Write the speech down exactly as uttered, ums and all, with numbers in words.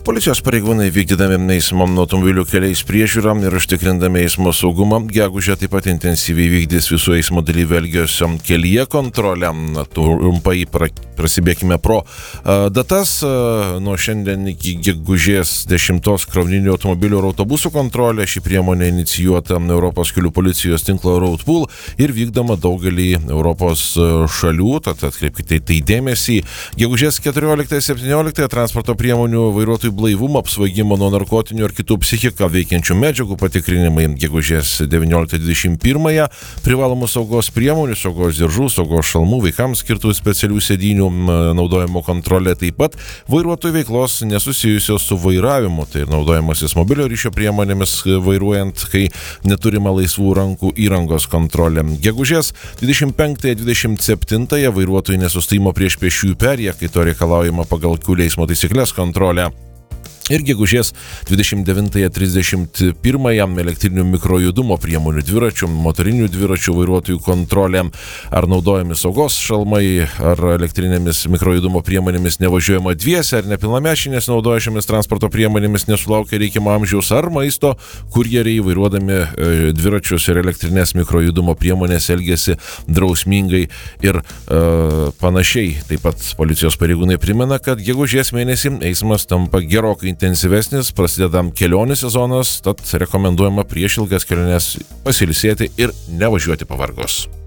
Policijos pareigūnai vykdydami eismo automobilių keliais priežiūrą ir užtikrindami eismo saugumą gegužę taip pat intensyviai vykdys visų eismo dalyvių elgesio kelyje kontrolę. Trumpai prasibėkime pro datas. Nuo šiandien iki gegužės dešimtos krovininių automobilių ir autobusų kontrolė. Ši priemonė inicijuota Europos kelių policijos tinklo Roadpool ir vykdoma daugelį Europos šalių. Tad atkreipkite tai dėmesį. Gegužės keturioliktąją septynioliktąją transporto priemonių vairuotojų blaivumo, apsvaigimo nuo narkotinių ar kitų psichiką veikiančių medžiagų patikrinimai. Gegužės devynioliktą dvidešimt pirmąją privalomų saugos priemonių, saugos diržų, saugos šalmų, vaikams skirtų specialių sėdynių naudojimo kontrolė, taip pat vairuotojų veiklos nesusijusios su vairavimu, tai ir naudojamasis mobilio ryšio priemonėmis vairuojant, kai neturima laisvų rankų įrangos kontrolė. Gegužės dvidešimt penktąją dvidešimt septintąją vairuotojų nesustojimo prieš pėsčiųjų perėją, kai to reikalaujama pagal kelių eismo taisyklės kontrolę. Ir gegužės dvidešimt devintąją trisdešimt pirmąją elektrinių mikrojudumo priemonių dviračių, motorinių dviračių vairuotojų kontrolė, ar naudojami saugos šalmai, ar elektrinėmis mikrojudumo priemonėmis nevažiuojama dviese, ar nepilnamečiai nesinaudoja šiomis transporto priemonėmis nesulaukia reikiamo amžiaus, ar maisto kurjeriai vairuodami e, dviračius ir elektrinės mikrojudumo priemonės elgesi drausmingai ir e, panašiai. Taip pat policijos pareigūnai primena, kad gegužės mėnesį eismas tampa gerokai intensyvesnis, prasideda kelionių sezonas, tad rekomenduojama prieš ilgas keliones pasilsėti ir nevažiuoti pavargus.